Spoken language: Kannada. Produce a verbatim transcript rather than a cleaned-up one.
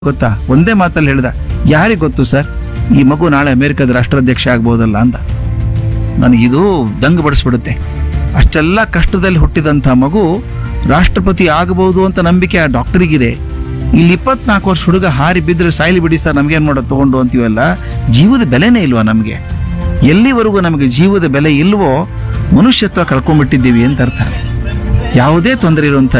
ಗೊತ್ತಾ, ಒಂದೇ ಮಾತಲ್ಲಿ ಹೇಳ್ದ, ಯಾರಿಗೆ ಗೊತ್ತು ಸರ್, ಈ ಮಗು ನಾಳೆ ಅಮೆರಿಕದ ರಾಷ್ಟ್ರಾಧ್ಯಕ್ಷ ಆಗ್ಬೋದಲ್ಲ ಅಂತ. ನನಗಿದು ದಂಗು ಬಡಿಸ್ಬಿಡುತ್ತೆ. ಅಷ್ಟೆಲ್ಲ ಕಷ್ಟದಲ್ಲಿ ಹುಟ್ಟಿದಂಥ ಮಗು ರಾಷ್ಟ್ರಪತಿ ಆಗಬಹುದು ಅಂತ ನಂಬಿಕೆ ಆ ಡಾಕ್ಟರಿಗಿದೆ. ಇಲ್ಲಿ ಇಪ್ಪತ್ನಾಲ್ಕು ವರ್ಷ ಹುಡುಗ ಹಾರಿ ಬಿದ್ದರೆ ಸಾಯ್ಲಿ ಬಿಡಿ ಸರ್, ನಮ್ಗೇನು ಮಾಡೋದು ತಗೊಂಡು ಅಂತೀವಲ್ಲ. ಜೀವದ ಬೆಲೆನೇ ಇಲ್ವಾ ನಮಗೆ? ಎಲ್ಲಿವರೆಗೂ ನಮಗೆ ಜೀವದ ಬೆಲೆ ಇಲ್ವೋ ಮನುಷ್ಯತ್ವ ಕಳ್ಕೊಂಡ್ಬಿಟ್ಟಿದ್ದೀವಿ ಅಂತ ಅರ್ಥ. ಯಾವುದೇ ತೊಂದರೆ ಇರುವಂಥ